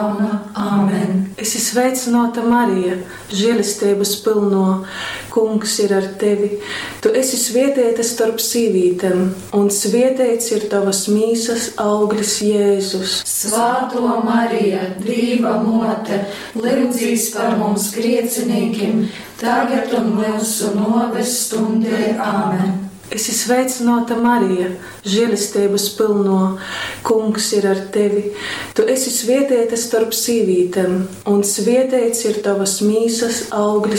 Āmen. Es esmu sveicināta Marija, žēlastības pilno, Kungs ir ar tevi. Tu esi svētīta starp sīvītēm, un svētīts ir tavas mīsas auglis Jēzus. Svētā Marija, Dieva mote, lūdzīs par mums griecinīkiem, tagad un mūsu nāves stundē. Āmen. Es esmu sveicināta Marija, žēlastības pilno, Kungs ir ar tevi. Tu esi svētīta starp sīvītēm, un svētīts ir tavas mīsas auglis